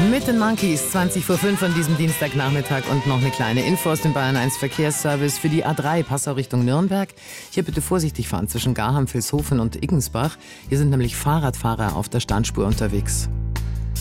Mit den Monkeys, 20 vor 5 an diesem Dienstagnachmittag und noch eine kleine Info aus dem Bayern 1 Verkehrsservice für die A3 Passau Richtung Nürnberg. Hier bitte vorsichtig fahren zwischen Garham, Vilshofen und Iggensbach. Hier sind nämlich Fahrradfahrer auf der Standspur unterwegs.